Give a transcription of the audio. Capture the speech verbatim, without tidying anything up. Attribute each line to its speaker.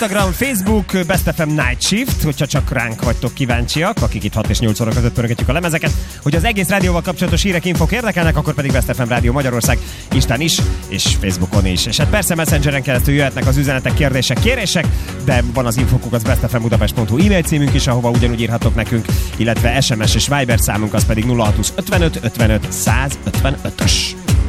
Speaker 1: Instagram, Facebook, Best ef em Night Shift, hogyha csak ránk vagytok kíváncsiak, akik itt hat és nyolc óra között pörgetjük a lemezeket, hogy az egész rádióval kapcsolatos hírek, infok érdekelnek, akkor pedig Best ef em Rádió Magyarország Instán is, és Facebookon is. És hát persze Messengeren keresztül jöhetnek az üzenetek, kérdések, kérések, de van az infokuk, az bestfmbudapest pont hu e-mail címünk is, ahova ugyanúgy írhatok nekünk, illetve es em es és Viber számunk, az pedig nulla hat húsz ötvenöt ötvenöt százötvenötös.